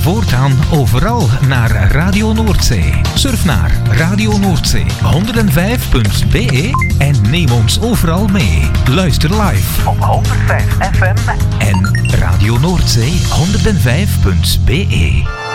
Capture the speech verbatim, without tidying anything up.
voortaan overal naar Radio Noordzee. Surf naar Radio Noordzee honderd vijf punt b e en neem ons overal mee. Luister live op honderd vijf F M en Radio Noordzee honderd vijf punt b e.